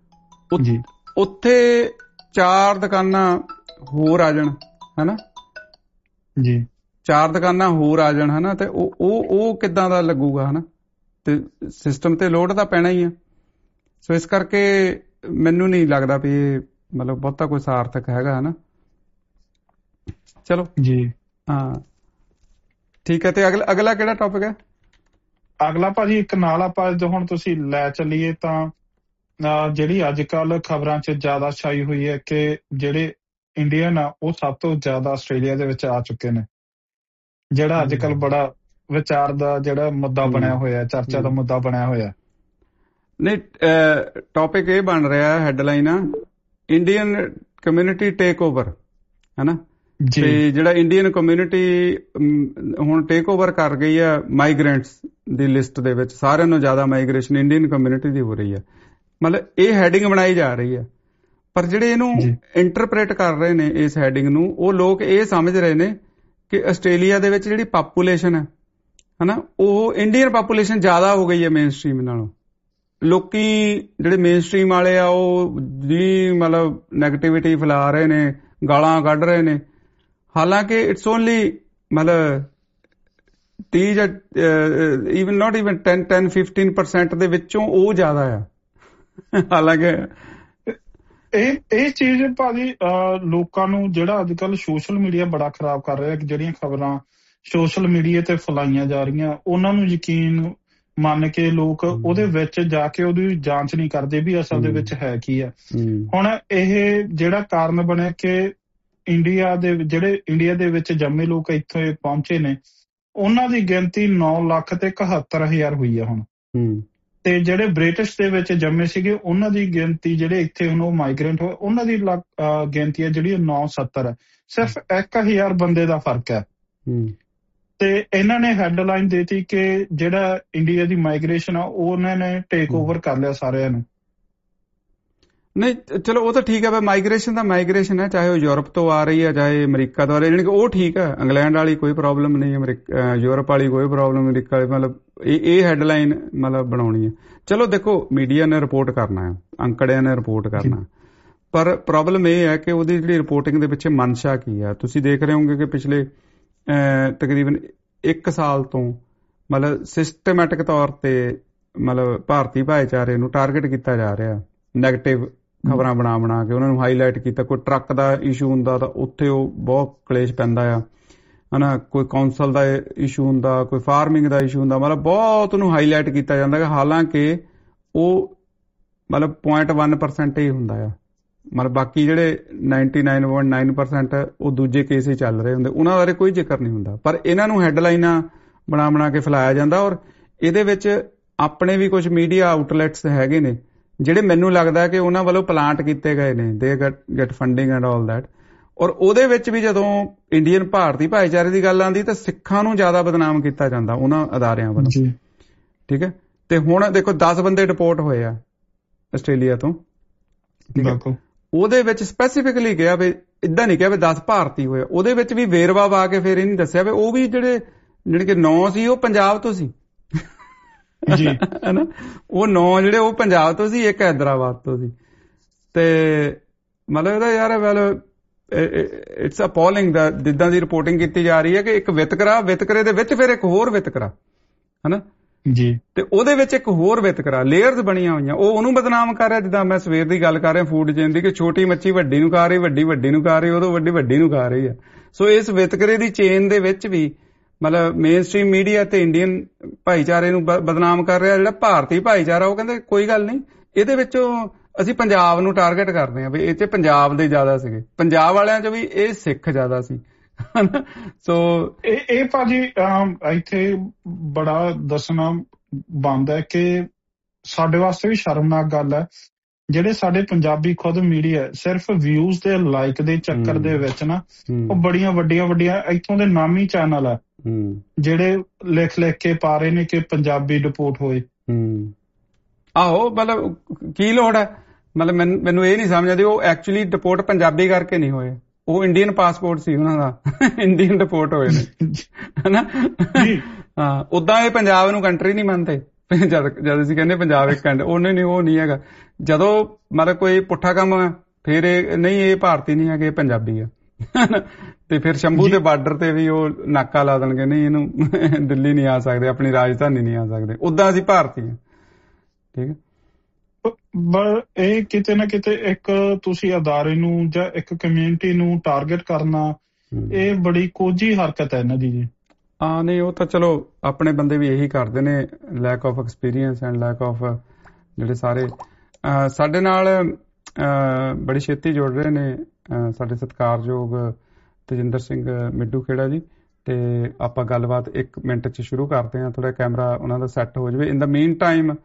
ਉੱਥੇ ਚਾਰ ਦੁਕਾਨਾਂ ਹੋਰ ਆ ਜਾਣ, ਹਨਾ ਜੀ, ਚਾਰ ਦੁਕਾਨਾਂ ਹੋਰ ਆ ਜਾਣ, ਹਨਾ, ਤੇ ਉਹ ਉਹ ਉਹ ਕਿੱਦਾਂ ਦਾ ਲੱਗੂਗਾ, ਹਨਾ। ਤੇ ਸਿਸਟਮ ਤੇ ਲੋਡ ਤਾਂ ਪੈਣਾ ਹੀ ਆ। ਸੋ ਇਸ ਕਰਕੇ ਮੈਨੂੰ ਨਹੀਂ ਲੱਗਦਾ ਵੀ ਇਹ ਮਤਲਬ ਬਹੁਤਾ ਕੋਈ ਸਾਰਥਕ ਹੈਗਾ, ਹਨਾ। ਚਲੋ ਜੀ, ਹਾਂ ਠੀਕ ਹੈ। ਤੇ ਅਗਲਾ ਅਗਲਾ ਕਿਹੜਾ ਟੌਪਿਕ ਹੈ? ਅਗਲਾ ਭਾਜੀ ਇੱਕ ਨਾਲ ਆਪਾਂ ਜੋ ਹੁਣ ਤੁਸੀਂ ਲੈ ਚੱਲੀਏ ਤਾਂ ਜਿਹੜੀ ਅੱਜ ਕੱਲ ਖਬਰਾਂ 'ਚ ਜ਼ਿਆਦਾ ਛਾਈ ਹੋਈ ਹੈ ਕਿ ਜਿਹੜੇ ਇੰਡੀਅਨ ਆ ਉਹ ਸਭ ਤੋਂ ਜ਼ਿਆਦਾ ਆਸਟ੍ਰੇਲੀਆ ਦੇ ਵਿੱਚ ਆ ਚੁੱਕੇ ਨੇ, ਜਿਹੜਾ ਅੱਜ ਕੱਲ ਬੜਾ ਵਿਚਾਰ ਦਾ ਜਿਹੜਾ ਮੁੱਦਾ ਬਣਿਆ ਹੋਇਆ, ਚਰਚਾ ਦਾ ਮੁੱਦਾ ਬਣਿਆ ਹੋਇਆ। ਨਹੀਂ, ਟੌਪਿਕ ਇਹ ਬਣ ਰਿਹਾ ਹੈਡਲਾਈਨ ਆ, ਇੰਡੀਅਨ ਕਮਿਊਨਿਟੀ ਟੇਕ ਓਵਰ, ਹਨਾ। ਤੇ ਜਿਹੜਾ ਇੰਡੀਅਨ ਕਮਿਊਨਿਟੀ ਹੁਣ ਟੇਕ ਓਵਰ ਕਰ ਗਈ ਆ ਮਾਈਗ੍ਰੈਂਟਸ ਦੀ ਲਿਸਟ ਦੇ ਵਿੱਚ, ਸਾਰਿਆਂ ਨੂੰ ਜ਼ਿਆਦਾ ਮਾਈਗ੍ਰੇਸ਼ਨ ਇੰਡੀਅਨ ਕਮਿਊਨਿਟੀ ਦੀ ਹੋ ਰਹੀ ਹੈ। ਮਤਲਬ ਇਹ ਹੈਡਿੰਗ ਬਣਾਈ ਜਾ ਰਹੀ ਹੈ, ਪਰ ਜਿਹੜੇ ਇਹਨੂੰ ਇੰਟਰਪ੍ਰੇਟ ਕਰ ਰਹੇ ਨੇ ਇਸ ਹੈਡਿੰਗ ਨੂੰ, ਉਹ ਲੋਕ ਇਹ ਸਮਝ ਰਹੇ ਨੇ ਕਿ ਆਸਟ੍ਰੇਲੀਆ ਦੇ ਵਿੱਚ ਜਿਹੜੀ ਪਾਪੂਲੇਸ਼ਨ ਹੈ, ਹਨਾ, ਉਹ ਇੰਡੀਅਨ ਪਾਪੂਲੇਸ਼ਨ ਜ਼ਿਆਦਾ ਹੋ ਗਈ ਹੈ ਮੇਨ ਸਟਰੀਮ ਨਾਲੋਂ। ਲੋਕੀ ਜਿਹੜੇ ਮੇਨ ਸਟਰੀਮ ਵਾਲੇ ਆ ਉਹ ਜੀ ਮਤਲਬ ਨੈਗੇਟਿਵਿਟੀ ਫੈਲਾ ਰਹੇ ਨੇ, ਗਾਲਾਂ ਕੱਢ ਰਹੇ ਨੇ, ਹਾਲਾਂਕਿ ਇਟਸ ਓਨਲੀ ਮਤਲਬ ਤੀਹ ਜਾਂ even not even ten ten fifteen percent ਦੇ ਵਿੱਚੋਂ ਉਹ ਜ਼ਿਆਦਾ ਆ। ਹਾਲਾਂਕਿ ਇਹ ਇਹ ਚੀਜ਼ ਭਾਜੀ ਲੋਕਾਂ ਨੂੰ ਜਿਹੜਾ ਅੱਜ ਕੱਲ੍ਹ ਸੋਸ਼ਲ ਮੀਡੀਆ ਬੜਾ ਖਰਾਬ ਕਰ ਰਿਹਾ, ਜਿਹੜੀਆਂ ਖਬਰਾਂ ਸੋਸ਼ਲ ਮੀਡੀਆ ਤੇ ਫੈਲਾਈਆਂ ਜਾ ਰਹੀਆਂ ਉਹਨਾਂ ਨੂੰ ਯਕੀਨ ਮੰਨ ਕੇ ਲੋਕ ਉਹਦੇ ਵਿੱਚ ਜਾ ਕੇ ਉਹਦੀ ਜਾਂਚ ਨਹੀਂ ਕਰਦੇ ਵੀ ਅਸਲ ਦੇ ਵਿੱਚ ਹੈ ਕੀ ਆ। ਹੁਣ ਇਹ ਜਿਹੜਾ ਕਾਰਨ ਬਣਿਆ ਕਿ ਇੰਡੀਆ ਦੇ ਜਿਹੜੇ ਇੰਡੀਆ ਦੇ ਵਿੱਚ ਜੰਮੇ ਲੋਕ ਇੱਥੇ ਪਹੁੰਚੇ ਨੇ, ਉਹਨਾਂ ਦੀ ਗਿਣਤੀ ਨੌ ਲੱਖ ਤੇ ਇਕਹੱਤਰ ਹਜ਼ਾਰ ਹੋਈ ਆ ਹੁਣ। ਤੇ ਜਿਹੜੇ ਬ੍ਰਿਟਿਸ਼ ਦੇ ਵਿੱਚ ਜੰਮੇ ਸੀਗੇ ਉਹਨਾਂ ਦੀ ਗਿਣਤੀ ਜਿਹੜੇ ਇੱਥੇ ਹੁਣ ਉਹ ਮਾਈਗ੍ਰੈਂਟ ਹੋਏ ਉਹਨਾਂ ਦੀ ਗਿਣਤੀ ਹੈ ਜਿਹੜੀ ਨੌ ਸੱਤਰ ਹੈ। ਸਿਰਫ ਇੱਕ ਹਜ਼ਾਰ ਬੰਦੇ ਦਾ ਫਰਕ ਹੈ। ਤੇ ਇਹਨਾਂ ਨੇ ਹੈਡਲਾਈਨ ਦੇਤੀ ਕਿ ਜਿਹੜਾ ਇੰਡੀਆ ਦੀ ਮਾਈਗ੍ਰੇਸ਼ਨ ਆ ਉਹਨਾਂ ਨੇ ਟੇਕ ਓਵਰ ਕਰ ਲਿਆ ਸਾਰਿਆਂ ਨੂੰ। ਨਹੀਂ ਚਲੋ ਉਹ ਤਾਂ ਠੀਕ ਹੈ, ਮਾਈਗ੍ਰੇਸ਼ਨ ਦਾ ਮਾਈਗ੍ਰੇਸ਼ਨ ਹੈ, ਚਾਹੇ ਉਹ ਯੂਰਪ ਤੋਂ ਆ ਰਹੀ ਹੈ ਚਾਹੇ ਅਮਰੀਕਾ ਤੋਂ ਆ ਰਹੀ ਹੈ, ਜਾਣੀ ਕਿ ਉਹ ਠੀਕ ਹੈ। ਇੰਗਲੈਂਡ ਵਾਲੀ ਕੋਈ ਪ੍ਰੋਬਲਮ ਨਹੀਂ, ਅਮਰੀਕਾ ਯੂਰਪ ਵਾਲੀ ਕੋਈ ਪ੍ਰੋਬਲਮ, ਅਮਰੀਕਾ ਵਾਲੀ, ਮਤਲਬ ਇਹ ਇਹ ਹੈਡਲਾਈਨ ਮਤਲਬ ਬਣਾਉਣੀ ਹੈ। ਚਲੋ ਦੇਖੋ, ਮੀਡੀਆ ਨੇ ਰਿਪੋਰਟ ਕਰਨਾ ਹੈ, ਅੰਕੜਿਆਂ ਨੇ ਰਿਪੋਰਟ ਕਰਨਾ, ਪਰ ਪ੍ਰੋਬਲਮ ਇਹ ਹੈ ਕਿ ਉਹਦੀ ਜਿਹੜੀ ਰਿਪੋਰਟਿੰਗ ਦੇ ਪਿੱਛੇ ਮਨਸ਼ਾ ਕੀ ਹੈ। ਤੁਸੀਂ ਦੇਖ ਰਹੇ ਹੋਗੇ ਕਿ ਪਿਛਲੇ ਤਕਰੀਬਨ ਇੱਕ ਸਾਲ ਤੋਂ ਮਤਲਬ ਸਿਸਟਮੈਟਿਕ ਤੌਰ ਤੇ ਮਤਲਬ ਭਾਰਤੀ ਭਾਈਚਾਰੇ ਨੂੰ ਟਾਰਗੇਟ ਕੀਤਾ ਜਾ ਰਿਹਾ, ਨੈਗੇਟਿਵ ਖਬਰਾਂ ਬਣਾ ਬਣਾ ਕੇ ਉਹਨਾਂ ਨੂੰ ਹਾਈਲਾਈਟ ਕੀਤਾ। ਕੋਈ ਟਰੱਕ ਦਾ ਇਸ਼ੂ ਹੁੰਦਾ ਤਾਂ ਉੱਥੇ ਉਹ ਬਹੁਤ ਕਲੇਸ਼ ਪੈਂਦਾ ਆ, ਹਨਾ, ਕੋਈ ਕੌਂਸਲ ਦਾ ਇਸ਼ੂ ਹੁੰਦਾ, ਕੋਈ ਫਾਰਮਿੰਗ ਦਾ ਇਸ਼ੂ ਹੁੰਦਾ, ਮਤਲਬ ਬਹੁਤ ਉਹਨੂੰ ਹਾਈਲਾਈਟ ਕੀਤਾ ਜਾਂਦਾ ਕਿ ਹਾਲਾਂਕਿ ਉਹ ਮਤਲਬ ਪੁਆਇੰਟ ਵਨ ਪਰਸੈਂਟ ਹੀ ਹੁੰਦਾ ਆ, ਮਤਲਬ ਬਾਕੀ ਜਿਹੜੇ ninety nine point nine percent ਉਹ ਦੂਜੇ ਕੇਸ ਹੀ ਚੱਲ ਰਹੇ ਹੁੰਦੇ, ਉਹਨਾਂ ਬਾਰੇ ਕੋਈ ਜ਼ਿਕਰ ਨਹੀਂ ਹੁੰਦਾ। ਪਰ ਇਹਨਾਂ ਨੂੰ ਹੈਡਲਾਈਨਾਂ ਬਣਾ ਬਣਾ ਕੇ ਫੈਲਾਇਆ ਜਾਂਦਾ। ਔਰ ਇਹਦੇ ਵਿੱਚ ਆਪਣੇ ਵੀ ਕੁਝ ਮੀਡੀਆ ਆਊਟਲੈਟਸ ਹੈਗੇ ਨੇ ਜਿਹੜੇ ਮੈਨੂੰ ਲੱਗਦਾ ਕਿ ਉਹਨਾਂ ਵੱਲੋਂ ਪਲਾਂਟ ਕੀਤੇ ਗਏ ਨੇ, ਦੇ get funding and all that. ਔਰ ਉਹਦੇ ਵਿੱਚ ਵੀ ਜਦੋਂ ਇੰਡੀਅਨ ਭਾਰਤੀ ਭਾਈਚਾਰੇ ਦੀ ਗੱਲ ਆਉਂਦੀ ਤਾਂ ਸਿੱਖਾਂ ਨੂੰ ਜ਼ਿਆਦਾ ਬਦਨਾਮ ਕੀਤਾ ਜਾਂਦਾ ਉਹਨਾਂ ਅਦਾਰਿਆਂ ਵੱਲੋਂ, ਠੀਕ ਹੈ। ਤੇ ਹੁਣ ਦੇਖੋ ਦਸ ਬੰਦੇ ਡਿਪੋਰਟ ਹੋਏ ਆ ਆਸਟ੍ਰੇਲੀਆ ਤੋਂ, ਉਹਦੇ ਵਿੱਚ ਸਪੈਸੀਫਿਕਲੀ ਕਿਹਾ ਵੀ ਏਦਾਂ ਨਹੀਂ ਕਿਹਾ ਵੀ ਦਸ ਭਾਰਤੀ ਹੋਏ, ਉਹਦੇ ਵਿੱਚ ਵੀ ਵੇਰਵਾ ਪਾ ਕੇ ਫਿਰ ਇਹ ਨਹੀਂ ਦੱਸਿਆ ਵੀ ਉਹ ਵੀ ਜਿਹੜੇ ਜਿਹੜੇ ਕਿ ਨੌ ਸੀ ਉਹ ਪੰਜਾਬ ਤੋਂ ਸੀ ਜੀ, ਹਨਾ, ਉਹ ਨੌ ਜਿਹੜੇ ਉਹ ਪੰਜਾਬ ਤੋਂ ਸੀ, ਇੱਕ ਹੈਦਰਾਬਾਦ ਤੋਂ ਸੀ। ਤੇ ਮਤਲਬ ਇਹਦਾ ਯਾਰ ਵੈਲ ਇਟਸ ਅਪੋਲਿੰਗ ਦਾ ਜਿੱਦਾਂ ਦੀ ਰਿਪੋਰਟਿੰਗ ਕੀਤੀ ਜਾ ਰਹੀ ਹੈ ਕਿ ਇੱਕ ਵਿਤਕਰਾ, ਵਿਤਕਰੇ ਦੇ ਵਿੱਚ ਫਿਰ ਇੱਕ ਹੋਰ ਵਿਤਕਰਾ, ਹਨਾ ਜੀ, ਤੇ ਉਹਦੇ ਵਿੱਚ ਇੱਕ ਹੋਰ ਵਿਤਕਰਾ, ਲੇਅਰਸ ਬਣੀਆਂ ਹੋਈਆਂ। ਉਹ ਉਹਨੂੰ ਬਦਨਾਮ ਕਰ ਰਿਹਾ, ਜਿੱਦਾਂ ਮੈਂ ਸਵੇਰ ਦੀ ਗੱਲ ਕਰ ਰਿਹਾ ਫੂਡ ਚੇਨ ਦੀ, ਕਿ ਛੋਟੀ ਮੱਛੀ ਵੱਡੀ ਨੂੰ ਖਾ ਰਹੀ, ਵੱਡੀ ਵੱਡੀ ਨੂੰ ਖਾ ਰਹੀ, ਉਦੋਂ ਵੱਡੀ ਵੱਡੀ ਨੂੰ ਖਾ ਰਹੀ ਹੈ। ਸੋ ਇਸ ਵਿਤਕਰੇ ਦੀ ਚੇਨ ਦੇ ਵਿੱਚ ਵੀ ਮਤਲਬ ਮੇਨ ਸਟ੍ਰੀਮ ਮੀਡੀਆ ਤੇ ਇੰਡੀਅਨ ਭਾਈਚਾਰੇ ਨੂੰ ਬਦਨਾਮ ਕਰ ਰਿਹਾ। ਜਿਹੜਾ ਭਾਰਤੀ ਭਾਈਚਾਰਾ ਉਹ ਕਹਿੰਦੇ ਕੋਈ ਗੱਲ ਨਹੀਂ, ਇਹਦੇ ਵਿੱਚੋਂ ਅਸੀਂ ਪੰਜਾਬ ਨੂੰ ਟਾਰਗੇਟ ਕਰਦੇ ਹਾਂ ਵੀ ਇਹ 'ਚ ਪੰਜਾਬ ਦੇ ਜ਼ਿਆਦਾ ਸੀਗੇ, ਪੰਜਾਬ ਵਾਲਿਆਂ 'ਚ ਵੀ ਇਹ ਸਿੱਖ ਜ਼ਿਆਦਾ ਸੀ। ਸੋ ਇਹ ਇਹ ਭਾਜੀ ਇੱਥੇ ਬੜਾ ਦੱਸਣਾ ਬਣਦਾ ਕਿ ਸਾਡੇ ਵਾਸਤੇ ਵੀ ਸ਼ਰਮਨਾਕ ਗੱਲ ਹੈ ਜਿਹੜੇ ਸਾਡੇ ਪੰਜਾਬੀ ਖੁਦ ਮੀਡੀਆ ਸਿਰਫ ਵਿਊਜ਼ ਤੇ ਲਾਈਕ ਦੇ ਚੱਕਰ ਦੇ ਵਿੱਚ ਨਾ ਉਹ ਬੜੀਆਂ ਵੱਡੀਆਂ ਵੱਡੀਆਂ ਇੱਥੋਂ ਦੇ ਨਾਮੀ ਚੈਨਲ ਆ ਜਿਹੜੇ ਲਿਖ ਲਿਖ ਕੇ ਪਾ ਰਹੇ ਨੇ ਕਿ ਪੰਜਾਬੀ ਡਿਪੋਰਟ ਹੋਏ। ਆਹੋ, ਮਤਲਬ ਕੀ ਲੋੜ ਹੈ, ਮਤਲਬ ਮੈਨੂੰ ਮੈਨੂੰ ਇਹ ਨਹੀਂ ਸਮਝ ਆਉਂਦੀ ਉਹ ਐਕਚੁਅਲੀ ਡਿਪੋਰਟ ਪੰਜਾਬੀ ਕਰਕੇ ਨਹੀਂ ਹੋਏ, ਉਹ ਇੰਡੀਅਨ ਪਾਸਪੋਰਟ ਸੀ ਉਹਨਾਂ ਦਾ, ਇੰਡੀਅਨ ਡਿਪੋਰਟ ਹੋਏ ਨੇ, ਹਨਾ। ਹਾਂ, ਓਦਾਂ ਇਹ ਪੰਜਾਬ ਨੂੰ ਕੰਟਰੀ ਨਹੀਂ ਮੰਨਦੇ, ਜਦ ਜਦ ਅਸੀਂ ਕਹਿੰਦੇ ਪੰਜਾਬ ਇੱਕ ਕੰਟਰੀ, ਉਹਨੇ ਨਹੀਂ, ਉਹ ਨਹੀਂ ਹੈਗਾ। ਜਦੋਂ ਮਤਲਬ ਕੋਈ ਪੁੱਠਾ ਕੰਮ ਫਿਰ ਇਹ ਨਹੀਂ, ਇਹ ਭਾਰਤੀ ਨਹੀਂ ਹੈਗੇ, ਇਹ ਪੰਜਾਬੀ ਆ। ਤੇ ਫਿਰ ਸ਼ੰਭੂ ਦੇ ਬਾਰਡਰ ਤੇ ਵੀ ਉਹ ਨਾਕਾ ਲਾ ਦੇਣਗੇ, ਨਹੀਂ ਇਹਨੂੰ ਦਿੱਲੀ ਨਹੀਂ ਆ ਸਕਦੇ, ਆਪਣੀ ਰਾਜਧਾਨੀ ਨਹੀਂ ਆ ਸਕਦੇ, ਓਦਾਂ ਅਸੀਂ ਭਾਰਤੀ ਹਾਂ, ਠੀਕ ਹੈ। ਪਰ ਇਹ ਕਿਤੇ ਨਾ ਕਿਤੇ ਇੱਕ ਤੁਸੀਂ ਅਦਾਰੇ ਨੂੰ ਜਾਂ ਇੱਕ ਕਮਿਊਨਿਟੀ ਨੂੰ ਟਾਰਗੇਟ ਕਰਨਾ, ਇਹ ਬੜੀ ਕੋਝੀ ਹਰਕਤ ਹੈ ਇਹਨਾਂ ਦੀ ਜੀ। ਹਾਂ, ਨਹੀਂ ਉਹ ਤਾਂ ਚਲੋ ਆਪਣੇ ਬੰਦੇ ਵੀ ਇਹੀ ਕਰਦੇ ਨੇ, lack of experience and lack of ਜਿਹੜੇ ਸਾਰੇ ਸਾਡੇ ਨਾਲ ਬੜੀ ਛੇਤੀ ਜੁੜ ਰਹੇ ਨੇ ਸਾਡੇ ਸਤਿਕਾਰਯੋਗ ਤਜਿੰਦਰ ਸਿੰਘ ਮਿੱਡੂ ਖੇੜਾ ਜੀ। ਤੇ ਆਪਾਂ ਗੱਲਬਾਤ ਇੱਕ ਮਿੰਟ 'ਚ ਸ਼ੁਰੂ ਕਰਦੇ ਹਾਂ, ਥੋੜਾ ਕੈਮਰਾ ਉਹਨਾਂ ਦਾ ਸੈੱਟ ਹੋ ਜਾਵੇ। ਇਨ ਦਾ ਮੀਨ ਟਾਈਮ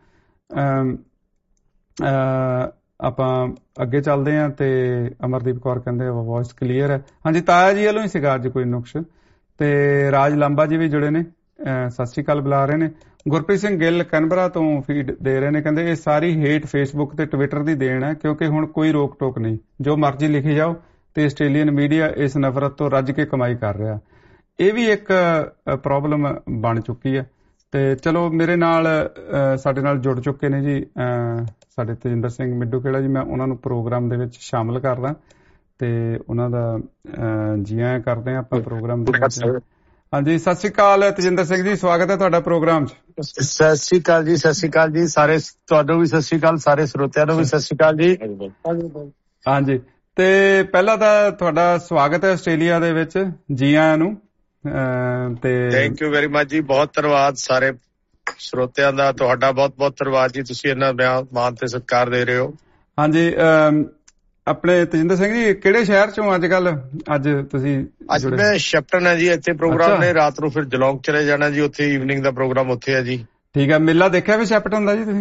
ਆਪਾਂ ਅੱਗੇ ਚੱਲਦੇ ਹਾਂ। ਤੇ ਅਮਰਦੀਪ ਕੌਰ ਕਹਿੰਦੇ ਵੌਇਸ ਕਲੀਅਰ ਹੈ। ਹਾਂਜੀ, ਤਾਇਆ ਜੀ ਵੱਲੋਂ ਹੀ ਸੀਗਾ ਅੱਜ ਕੋਈ ਨੁਕਸ। ਤੇ ਰਾਜ ਲਾਂਬਾ ਜੀ ਵੀ ਜੁੜੇ ਨੇ, ਸਤਿ ਸ਼੍ਰੀ ਅਕਾਲ ਬੁਲਾ ਰਹੇ ਨੇ। ਗੁਰਪ੍ਰੀਤ ਸਿੰਘ ਗਿੱਲ ਕੈਨਬਰਾ ਤੋਂ ਫੀਡ ਦੇ ਰਹੇ ਨੇ, ਕਹਿੰਦੇ ਇਹ ਸਾਰੀ ਹੇਟ ਫੇਸਬੁੱਕ ਤੇ ਟਵਿੱਟਰ ਦੀ ਦੇਣ ਹੈ, ਕਿਉਂਕਿ ਹੁਣ ਕੋਈ ਰੋਕ ਟੋਕ ਨਹੀਂ, ਜੋ ਮਰਜ਼ੀ ਲਿਖੀ ਜਾਓ। ਤੇ ਆਸਟ੍ਰੇਲੀਅਨ ਮੀਡੀਆ ਇਸ ਨਫ਼ਰਤ ਤੋਂ ਰੱਜ ਕੇ ਕਮਾਈ ਕਰ ਰਿਹਾ। ਇਹ ਵੀ ਇੱਕ ਪ੍ਰੋਬਲਮ ਬਣ ਚੁੱਕੀ ਹੈ। ਤੇ ਚਲੋ ਮੇਰੇ ਨਾਲ ਸਾਡੇ ਨਾਲ ਜੁੜ ਚੁੱਕੇ ਨੇ ਜੀ ਸਾਡੇ ਤਜਿੰਦਰ ਸਿੰਘ ਮਿੱਡੂ ਖੇੜਾ ਜੀ। ਮੈਂ ਉਹਨਾਂ ਨੂੰ ਪ੍ਰੋਗਰਾਮ ਦੇ ਵਿੱਚ ਸ਼ਾਮਲ ਕਰਦਾ ਤੇ ਉਹਨਾਂ ਦਾ ਜੀ ਆਇਆਂ ਕਰਦੇ ਹਾਂ ਆਪਾਂ ਪ੍ਰੋਗਰਾਮ ਦੇ ਵਿੱਚ। ਹਾਂਜੀ, ਸਤਿ ਸ਼੍ਰੀ ਅਕਾਲ ਤਜਿੰਦਰ ਸਿੰਘ ਜੀ, ਸਵਾਗਤ ਹੈ ਤੁਹਾਡਾ ਪ੍ਰੋਗਰਾਮ 'ਚ। ਸਤਿ ਸ਼੍ਰੀ ਅਕਾਲ ਜੀ, ਸਤਿ ਸ਼੍ਰੀ ਅਕਾਲ ਜੀ ਸਾਰੇ, ਤੁਹਾਨੂੰ ਵੀ ਸਤਿ ਸ਼੍ਰੀ ਅਕਾਲ, ਸਾਰੇ ਸਰੋਤਿਆਂ ਨੂੰ ਵੀ ਸਤਿ ਸ਼੍ਰੀ ਅਕਾਲ ਜੀ। ਹਾਂਜੀ, ਤੇ ਪਹਿਲਾਂ ਤਾਂ ਤੁਹਾਡਾ ਸਵਾਗਤ ਹੈ ਆਸਟ੍ਰੇਲੀਆ ਦੇ ਵਿੱਚ, ਜੀ ਆਇਆਂ ਨੂੰ। ਤੇ ਥੈਂਕ ਯੂ ਵੈਰੀ ਮਚ ਜੀ, ਬਹੁਤ ਧੰਨਵਾਦ ਸਾਰੇ ਸਰੋਤਿਆਂ ਦਾ, ਤੁਹਾਡਾ ਬਹੁਤ ਬਹੁਤ ਧੰਨਵਾਦ ਜੀ, ਤੁਸੀਂ ਇਹਨਾਂ ਮਾਣ ਤੇ ਸਤਿਕਾਰ ਦੇ ਰਹੇ ਹੋ। ਹਾਂਜੀ, ਆਪਣੇ ਤਜਿੰਦਰ ਸਿੰਘ ਜੀ ਕਿਹੜੇ ਸ਼ਹਿਰ ਚੋਂ ਅੱਜ ਕੱਲ ਅੱਜ ਤੁਸੀਂ? ਅੱਜ ਮੈਂ ਸ਼ੈਪਟਨ ਹੈ ਜੀ, ਇੱਥੇ ਪ੍ਰੋਗਰਾਮ ਨੇ, ਰਾਤ ਨੂੰ ਫਿਰ ਜਲੌਂਗ ਚਲੇ ਜਾਣਾ ਜੀ, ਉੱਥੇ ਈਵਨਿੰਗ ਦਾ ਪ੍ਰੋਗਰਾਮ ਉੱਥੇ ਹੈ ਜੀ। ਠੀਕ ਹੈ, ਮੇਲਾ ਦੇਖਿਆ ਵੀ ਸ਼ੈਪਟਨ ਦਾ ਜੀ ਤੁਸੀਂ?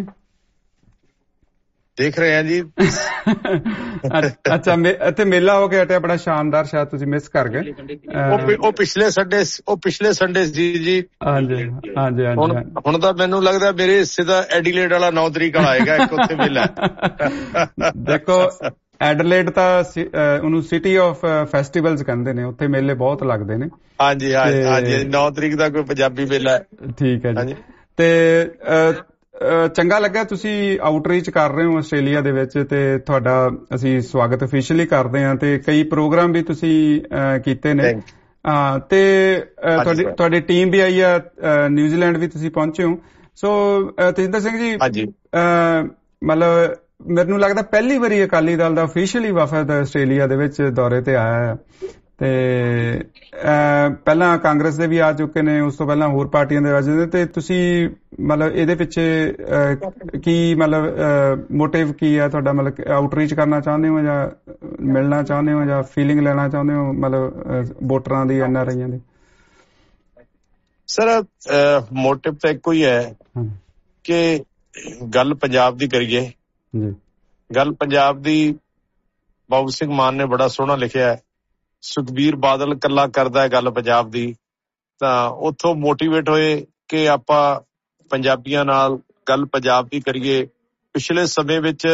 ਦੇਖ ਰਹੇ ਆ ਜੀ। ਅੱਛਾ, ਇੱਥੇ ਮੇਲਾ ਹੋ ਕੇ ਹਟਿਆ ਬੜਾ ਸ਼ਾਨਦਾਰ, ਸ਼ਾਇਦ ਤੁਸੀਂ ਮਿਸ ਕਰ ਗਏ। ਉਹ ਪਿਛਲੇ ਸੰਡੇ ਉਹ ਪਿਛਲੇ ਸੰਡੇ ਸੀ ਜੀ। ਹਾਂਜੀ ਹਾਂਜੀ ਹਾਂਜੀ। ਹੁਣ ਤਾਂ ਮੈਨੂੰ ਲੱਗਦਾ ਮੇਰੇ ਹਿੱਸੇ ਦਾ ਐਡੀਲੇਡ ਵਾਲਾ ਨੌ ਤਰੀਕ ਵਾਲਾ ਆਏਗਾ, ਇੱਕ ਉੱਥੇ ਮੇਲਾ। ਦੇਖੋ ਐਡਲੇਡ ਤਾਂ ਉਹਨੂੰ ਸਿਟੀ ਆਫ ਫੈਸਟੀਵਲਸ ਕਹਿੰਦੇ ਨੇ, ਉੱਥੇ ਮੇਲੇ ਬਹੁਤ ਲੱਗਦੇ ਨੇ। ਹਾਂਜੀ ਹਾਂਜੀ, ਨੌ ਤਰੀਕ ਦਾ ਕੋਈ ਪੰਜਾਬੀ ਮੇਲਾ। ਠੀਕ ਹੈ ਜੀ। ਤੇ ਚੰਗਾ ਲੱਗਾ ਤੁਸੀਂ ਆਊਟਰੀਚ ਕਰ ਰਹੇ ਹੋ ਆਸਟ੍ਰੇਲੀਆ ਦੇ ਵਿੱਚ, ਤੇ ਤੁਹਾਡਾ ਅਸੀਂ ਸਵਾਗਤ ਅਫੀਸ਼ੀਅਲੀ ਕਰਦੇ ਹਾਂ। ਤੇ ਕਈ ਪ੍ਰੋਗਰਾਮ ਵੀ ਤੁਸੀਂ ਕੀਤੇ ਨੇ, ਤੇ ਤੁਹਾਡੀ ਤੁਹਾਡੀ ਟੀਮ ਵੀ ਆਈ ਆ, ਨਿਊਜ਼ੀਲੈਂਡ ਵੀ ਤੁਸੀਂ ਪਹੁੰਚੇ ਹੋ। ਸੋ ਤਜਿੰਦਰ ਸਿੰਘ ਜੀ, ਮਤਲਬ ਮੈਨੂੰ ਲੱਗਦਾ ਪਹਿਲੀ ਵਾਰੀ ਅਕਾਲੀ ਦਲ ਦਾ ਅਫੀਸ਼ੀਅਲੀ ਵਫਦ ਆਸਟ੍ਰੇਲੀਆ ਦੇ ਵਿੱਚ ਦੌਰੇ ਤੇ ਆਇਆ ਹੈ, ਤੇ ਪਹਿਲਾਂ ਕਾਂਗਰਸ ਦੇ ਵੀ ਆ ਚੁੱਕੇ ਨੇ, ਉਸ ਤੋਂ ਪਹਿਲਾਂ ਹੋਰ ਪਾਰਟੀਆਂ ਦੇ ਆ ਜਾਂਦੇ, ਤੇ ਤੁਸੀਂ ਮਤਲਬ ਇਹਦੇ ਪਿੱਛੇ ਕੀ ਮਤਲਬ ਮੋਟਿਵ ਕੀ ਹੈ ਤੁਹਾਡਾ? ਮਤਲਬ ਆਊਟਰੀਚ ਕਰਨਾ ਚਾਹੁੰਦੇ ਹੋ ਜਾਂ ਮਿਲਣਾ ਚਾਹੁੰਦੇ ਹੋ ਜਾਂ ਫੀਲਿੰਗ ਲੈਣਾ ਚਾਹੁੰਦੇ ਹੋ ਮਤਲਬ ਵੋਟਰਾਂ ਦੀ, ਐਨ ਆਰ ਆਈਆਂ ਦੀ? ਸਰ ਮੋਟਿਵ ਤਾਂ ਇੱਕੋ ਹੀ ਹੈ ਕਿ ਗੱਲ ਪੰਜਾਬ ਦੀ ਕਰੀਏ ਜੀ। ਗੱਲ ਪੰਜਾਬ ਦੀ ਬਾਬੂ ਸਿੰਘ ਮਾਨ ਨੇ ਬੜਾ ਸੋਹਣਾ ਲਿਖਿਆ ਹੈ, ਸੁਖਬੀਰ ਬਾਦਲ ਕੱਲਾ ਕਰਦਾ ਹੈ ਗੱਲ ਪੰਜਾਬ ਦੀ। ਤਾਂ ਉੱਥੋਂ ਮੋਟੀਵੇਟ ਹੋਏ ਕਿ ਆਪਾਂ ਪੰਜਾਬੀਆਂ ਨਾਲ ਗੱਲ ਪੰਜਾਬ ਦੀ ਕਰੀਏ। ਪਿਛਲੇ ਸਮੇਂ ਵਿੱਚ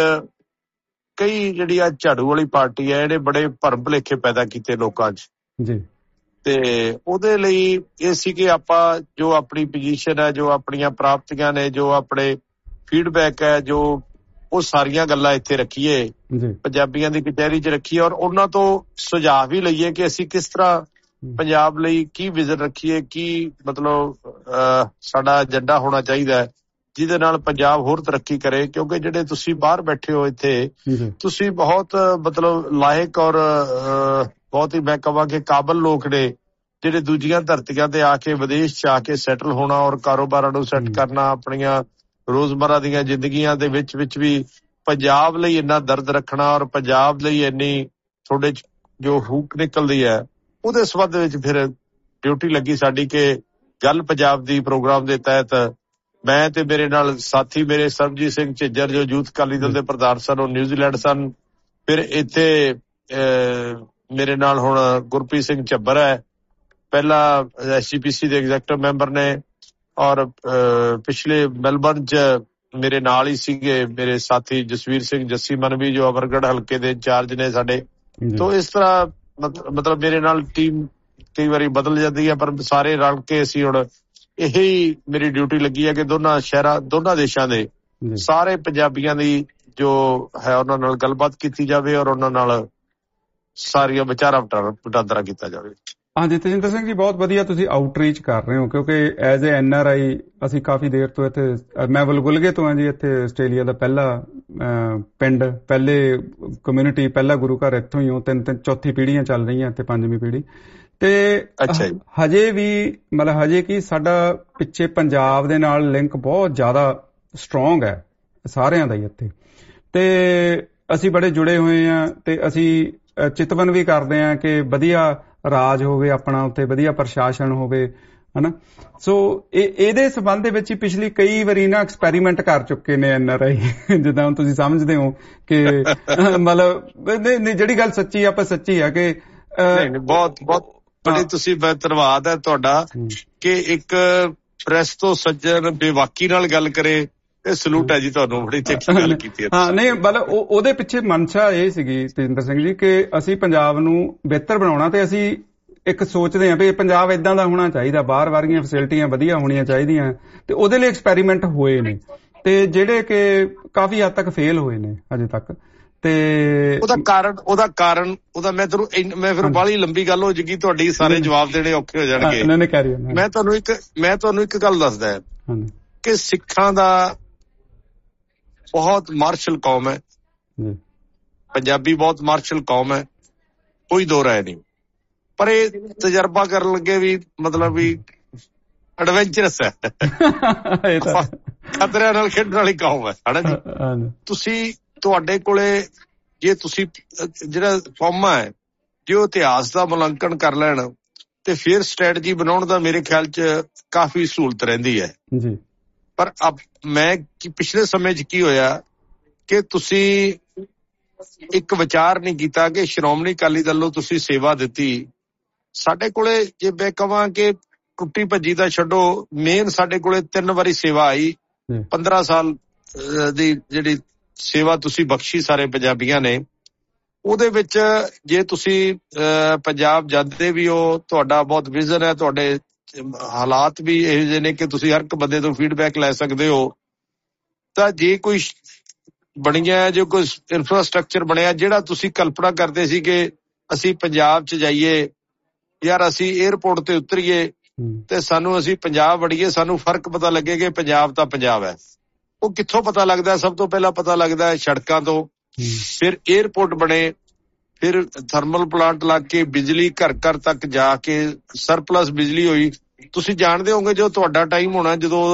ਕਈ ਜਿਹੜੀ ਆ ਝਾੜੂ ਵਾਲੀ ਪਾਰਟੀ ਹੈ, ਇਹਨੇ ਬੜੇ ਭਰਮ ਭੁਲੇਖੇ ਪੈਦਾ ਕੀਤੇ ਲੋਕਾਂ 'ਚ ਜੀ। ਤੇ ਉਹਦੇ ਲਈ ਇਹ ਸੀ ਕਿ ਆਪਾਂ ਜੋ ਆਪਣੀ ਪੋਜੀਸ਼ਨ ਹੈ, ਜੋ ਆਪਣੀਆਂ ਪ੍ਰਾਪਤੀਆਂ ਨੇ, ਜੋ ਆਪਣੇ ਫੀਡਬੈਕ ਹੈ, ਜੋ ਉਹ ਸਾਰੀਆਂ ਗੱਲਾਂ ਇੱਥੇ ਰੱਖੀਏ, ਪੰਜਾਬੀਆਂ ਦੀ ਕਚਹਿਰੀ 'ਚ ਰੱਖੀਏ, ਔਰ ਉਹਨਾਂ ਤੋਂ ਸੁਝਾਅ ਵੀ ਲਈਏ ਕਿ ਅਸੀਂ ਕਿਸ ਤਰ੍ਹਾਂ ਪੰਜਾਬ ਲਈ ਕੀ ਵਿਜ਼ਨ ਰੱਖੀਏ, ਕੀ ਮਤਲਬ ਸਾਡਾ ਏਜੰਡਾ ਹੋਣਾ ਚਾਹੀਦਾ ਹੈ ਜਿਹਦੇ ਨਾਲ ਪੰਜਾਬ ਹੋਰ ਤਰੱਕੀ ਕਰੇ। ਕਿਉਂਕਿ ਜਿਹੜੇ ਤੁਸੀਂ ਬਾਹਰ ਬੈਠੇ ਹੋ ਇੱਥੇ, ਤੁਸੀਂ ਬਹੁਤ ਮਤਲਬ ਲਾਇਕ ਔਰ ਬਹੁਤ ਹੀ ਮੈਂ ਕਹਾਂ ਕਿ ਕਾਬਲ ਲੋਕ ਨੇ, ਜਿਹੜੇ ਦੂਜੀਆਂ ਧਰਤੀਆਂ ਤੇ ਆ ਕੇ ਵਿਦੇਸ਼ 'ਚ ਆ ਕੇ ਸੈਟਲ ਹੋਣਾ ਔਰ ਕਾਰੋਬਾਰਾਂ ਨੂੰ ਸੈੱਟ ਕਰਨਾ, ਆਪਣੀਆਂ ਰੋਜ਼ਮਰਾ ਦੀਆਂ ਜ਼ਿੰਦਗੀਆਂ ਦੇ ਵਿੱਚ ਵਿੱਚ ਵੀ ਪੰਜਾਬ ਲਈ ਇੰਨਾ ਦਰਦ ਰੱਖਣਾ ਔਰ ਪੰਜਾਬ ਲਈ ਇੰਨੀ ਤੁਹਾਡੇ 'ਚ ਜੋ ਹੂਕ ਨਿਕਲਦੀ ਹੈ, ਉਹਦੇ ਸੰਬੰਧ ਵਿੱਚ ਫਿਰ ਡਿਊਟੀ ਲੱਗੀ ਸਾਡੀ ਕਿ ਗੱਲ ਪੰਜਾਬ ਦੀ ਪ੍ਰੋਗਰਾਮ ਦੇ ਤਹਿਤ ਮੈਂ ਤੇ ਮੇਰੇ ਨਾਲ ਸਾਥੀ ਮੇਰੇ ਸਰਬਜੀਤ ਸਿੰਘ ਝਿੱਜਰ ਜੋ ਯੂਥ ਅਕਾਲੀ ਦਲ ਦੇ ਪ੍ਰਧਾਨ ਸਨ, ਉਹ ਨਿਊਜ਼ੀਲੈਂਡ ਸਨ। ਫਿਰ ਇੱਥੇ ਮੇਰੇ ਨਾਲ ਹੁਣ ਗੁਰਪ੍ਰੀਤ ਸਿੰਘ ਝੱਬਰ ਹੈ, ਪਹਿਲਾਂ ਐਸ ਜੀ ਪੀ ਸੀ ਦੇ ਐਗਜ਼ੈਕਟਿਵ ਮੈਂਬਰ ਨੇ, ਔਰ ਪਿਛਲੇ ਮੈਲਬਰਨ 'ਚ ਮੇਰੇ ਨਾਲ ਹੀ ਸੀਗੇ ਮੇਰੇ ਸਾਥੀ ਜਸਵੀਰ ਸਿੰਘ ਜੱਸੀ ਮਨਵੀ ਜੋ ਅਮਰਗੜ੍ਹ ਹਲਕੇ ਦੇ ਇੰਚਾਰਜ ਨੇ ਸਾਡੇ। ਤੋ ਇਸ ਤਰ੍ਹਾਂ ਮਤਲਬ ਮੇਰੇ ਨਾਲ ਟੀਮ ਕਈ ਵਾਰੀ ਬਦਲ ਜਾਂਦੀ ਹੈ, ਪਰ ਸਾਰੇ ਰਲ ਕੇ ਅਸੀਂ ਹੁਣ ਇਹੀ ਮੇਰੀ ਡਿਊਟੀ ਲੱਗੀ ਹੈ ਕਿ ਦੋਨਾਂ ਸ਼ਹਿਰਾਂ ਦੋਨਾਂ ਦੇਸ਼ਾਂ ਦੇ ਸਾਰੇ ਪੰਜਾਬੀਆਂ ਦੀ ਜੋ ਹੈ ਉਹਨਾਂ ਨਾਲ ਗੱਲਬਾਤ ਕੀਤੀ ਜਾਵੇ ਔਰ ਉਹਨਾਂ ਨਾਲ ਸਾਰੀਆਂ ਵਿਚਾਰਾਂ ਵਟਾਂਦਰਾ ਕੀਤਾ ਜਾਵੇ। ਹਾਂਜੀ ਤੇਜਿੰਦਰ ਸਿੰਘ ਜੀ, ਬਹੁਤ ਵਧੀਆ ਤੁਸੀਂ ਆਊਟਰੀਚ ਕਰ ਰਹੇ ਹੋ, ਕਿਉਂਕਿ as a N R I ਅਸੀਂ ਕਾਫੀ ਦੇਰ ਤੋਂ ਇੱਥੇ, ਮੈਂ ਵਲਗੁਲਗੇ ਤੋਂ ਹਾਂ ਜੀ, ਇੱਥੇ ਆਸਟ੍ਰੇਲੀਆ ਦਾ ਪਹਿਲਾ ਪਿੰਡ, ਪਹਿਲੇ ਕਮਿਊਨਿਟੀ, ਪਹਿਲਾ ਗੁਰੂ ਘਰ ਇੱਥੋਂ ਹੀ ਹੋ, ਤਿੰਨ ਤਿੰਨ ਚੌਥੀ ਪੀੜ੍ਹੀਆਂ ਚੱਲ ਰਹੀਆਂ ਇੱਥੇ, ਪੰਜਵੀਂ ਪੀੜ੍ਹੀ। ਤੇ ਹਜੇ ਵੀ ਮਤਲਬ ਹਜੇ ਕੀ ਸਾਡਾ ਪਿੱਛੇ ਪੰਜਾਬ ਦੇ ਨਾਲ ਲਿੰਕ ਬਹੁਤ ਜ਼ਿਆਦਾ ਸਟਰੋਂਗ ਹੈ ਸਾਰਿਆਂ ਦਾ ਹੀ ਇੱਥੇ, ਤੇ ਅਸੀਂ ਬੜੇ ਜੁੜੇ ਹੋਏ ਹਾਂ ਤੇ ਅਸੀਂ ਚਿਤਵਨ ਵੀ ਕਰਦੇ ਹਾਂ ਕਿ ਵਧੀਆ ਰਾਜ ਹੋਵੇ ਆਪਣਾ, ਉੱਥੇ ਵਧੀਆ ਪ੍ਰਸ਼ਾਸਨ ਹੋਵੇ, ਹਨਾ। ਸੋ ਇਹ ਇਹਦੇ ਸੰਬੰਧ ਦੇ ਵਿੱਚ ਹੀ ਪਿਛਲੀ ਕਈ ਵਾਰੀ ਨਾ ਐਕਸਪੈਰੀਮੈਂਟ ਕਰ ਚੁੱਕੇ ਨੇ ਐਨ ਆਰ ਆਈ, ਜਿੱਦਾਂ ਹੁਣ ਤੁਸੀਂ ਸਮਝਦੇ ਹੋ ਕਿ ਮਤਲਬ ਜਿਹੜੀ ਗੱਲ ਸੱਚੀ ਆਪਾਂ ਸੱਚੀ ਆ ਕਿ ਬਹੁਤ ਬਹੁਤ ਬੜੀ ਤੁਸੀਂ ਧੰਨਵਾਦ ਹੈ ਤੁਹਾਡਾ ਕਿ ਇੱਕ ਪ੍ਰੈਸ ਤੋਂ ਸੱਜਣ ਬੇਵਾਕੀ ਨਾਲ ਗੱਲ ਕਰੇ, ਇਹ ਸਲੂਟ ਹੈ ਜੀ ਤੁਹਾਨੂੰ, ਬੜੀ ਚੰਗੀ ਗੱਲ ਕੀਤੀ ਹੈ। ਹਾਂ ਨਹੀਂ ਮਤਲਬ ਉਹਦੇ ਪਿੱਛੇ ਮਨਸ਼ਾ ਇਹ ਸੀਗੀ ਤੇਜਿੰਦਰ ਸਿੰਘ ਜੀ ਕਿ ਅਸੀਂ ਪੰਜਾਬ ਨੂੰ ਬਿਹਤਰ ਬਣਾਉਣਾ, ਤੇ ਅਸੀਂ ਇੱਕ ਸੋਚਦੇ ਹਾਂ ਵੀ ਪੰਜਾਬ ਏਦਾਂ ਦਾ ਹੋਣਾ ਚਾਹੀਦਾ, ਬਾਹਰ ਵਰਗੀਆਂ ਫੈਸਿਲਿਟੀਆਂ ਵਧੀਆ ਹੋਣੀਆਂ ਚਾਹੀਦੀਆਂ, ਤੇ ਉਹਦੇ ਲਈ ਐਕਸਪੈਰੀਮੈਂਟ ਹੋਏ ਨੇ ਤੇ ਜਿਹੜੇ ਕਿ ਕਾਫੀ ਹੱਦ ਤੱਕ ਫੇਲ ਹੋਏ ਨੇ ਅਜੇ ਤੱਕ। ਤੇ ਉਹਦਾ ਕਾਰਨ ਉਹਦਾ ਕਾਰਨ ਉਹਦਾ ਮੈਂ ਤੁਹਾਨੂੰ ਮੈਂ ਫਿਰ ਬਾਹਲੀ ਲੰਬੀ ਗੱਲ ਹੋ ਜਾਏਗੀ ਤੁਹਾਡੀ, ਸਾਰੇ ਜਵਾਬ ਦੇਣੇ ਔਖੇ ਹੋ ਜਾਣਗੇ। ਮੈਂ ਤੁਹਾਨੂੰ ਇੱਕ ਮੈਂ ਤੁਹਾਨੂੰ ਇੱਕ ਗੱਲ ਦੱਸਦਾ ਕਿ ਸਿੱਖਾਂ ਦਾ ਬਹੁਤ ਮਾਰਸ਼ਲ ਕੌਮ ਹੈ, ਪੰਜਾਬੀ ਬਹੁਤ ਮਾਰਸ਼ਲ ਕੌਮ ਹੈ, ਕੋਈ ਦੋ ਰਾਏ ਨਹੀਂ, ਪਰ ਇਹ ਤਜਰਬਾ ਕਰਨ ਲੱਗੇ ਵੀ ਮਤਲਬ ਵੀ ਐਡਵੈਂਚਰਸ ਹੈ, ਖਤਰਿਆਂ ਨਾਲ ਖੇਡਣ ਵਾਲੀ ਕੌਮ ਹੈ, ਹਨਾ ਜੀ। ਤੁਸੀਂ ਤੁਹਾਡੇ ਕੋਲੇ ਜੇ ਤੁਸੀਂ ਜਿਹੜਾ ਕੌਮਾਂ ਹੈ ਜੇ ਉਹ ਇਤਿਹਾਸ ਦਾ ਮੁਲਾਂਕਣ ਕਰ ਲੈਣ ਤੇ ਫਿਰ ਸਟ੍ਰੈਟਜੀ ਬਣਾਉਣ ਦਾ ਮੇਰੇ ਖਿਆਲ 'ਚ ਕਾਫੀ ਸਹੂਲਤ ਰਹਿੰਦੀ ਹੈ ਜੀ। ਪਰ ਅਬ ਮੈਂ ਪਿਛਲੇ ਸਮੇਂ 'ਚ ਕੀ ਹੋਇਆ ਕਿ ਤੁਸੀਂ ਇੱਕ ਵਿਚਾਰ ਨਹੀਂ ਕੀਤਾ ਕਿ ਸ਼੍ਰੋਮਣੀ ਅਕਾਲੀ ਦਲ ਨੂੰ ਤੁਸੀਂ ਸੇਵਾ ਦਿੱਤੀ। ਸਾਡੇ ਕੋਲੇ ਜੇ ਮੈਂ ਕਹਾਂ ਕਿ ਟੁੱਟੀ ਭੱਜੀ ਦਾ ਛੱਡੋ, ਮੇਨ ਸਾਡੇ ਕੋਲੇ ਤਿੰਨ ਵਾਰੀ ਸੇਵਾ ਆਈ, ਪੰਦਰਾਂ ਸਾਲ ਦੀ ਜਿਹੜੀ ਸੇਵਾ ਤੁਸੀਂ ਬਖਸ਼ੀ ਸਾਰੇ ਪੰਜਾਬੀਆਂ ਨੇ, ਉਹਦੇ ਵਿੱਚ ਜੇ ਤੁਸੀਂ ਪੰਜਾਬ ਜਾਂਦੇ ਵੀ ਹੋ, ਤੁਹਾਡਾ ਬਹੁਤ ਵਿਜ਼ਨ ਹੈ, ਤੁਹਾਡੇ ਹਾਲਾਤ ਵੀ ਇਹੋ ਜਿਹੇ ਨੇ ਕਿ ਤੁਸੀਂ ਹਰ ਇੱਕ ਬੰਦੇ ਤੋਂ ਫੀਡਬੈਕ ਲੈ ਸਕਦੇ ਹੋ, ਤਾਂ ਜੇ ਕੋਈ ਬਣਿਆ, ਜੇ ਕੋਈ ਇਨਫਰਾਸਟਰਕਚਰ ਬਣਿਆ ਜਿਹੜਾ ਤੁਸੀਂ ਕਲਪਨਾ ਕਰਦੇ ਸੀ ਕਿ ਅਸੀਂ ਪੰਜਾਬ 'ਚ ਜਾਈਏ, ਯਾਰ ਅਸੀਂ ਏਅਰਪੋਰਟ ਤੇ ਉਤਰੀਏ ਤੇ ਸਾਨੂੰ ਅਸੀਂ ਪੰਜਾਬ ਵੜੀਏ, ਸਾਨੂੰ ਫਰਕ ਪਤਾ ਲੱਗੇ ਕਿ ਪੰਜਾਬ ਤਾਂ ਪੰਜਾਬ ਹੈ। ਉਹ ਕਿੱਥੋਂ ਪਤਾ ਲੱਗਦਾ? ਸਭ ਤੋਂ ਪਹਿਲਾਂ ਪਤਾ ਲੱਗਦਾ ਹੈ ਸੜਕਾਂ ਤੋਂ, ਫਿਰ ਏਅਰਪੋਰਟ ਬਣੇ, ਫਿਰ ਥਰਮਲ ਪਲਾਂਟ ਲੱਗ ਕੇ ਬਿਜਲੀ ਘਰ ਘਰ ਤੱਕ ਜਾ ਕੇ ਸਰਪਲਸ ਬਿਜਲੀ ਹੋਈ। ਤੁਸੀਂ ਜਾਣਦੇ ਹੋਗੇ ਜਦੋਂ ਤੁਹਾਡਾ ਟਾਈਮ ਹੋਣਾ ਜਦੋਂ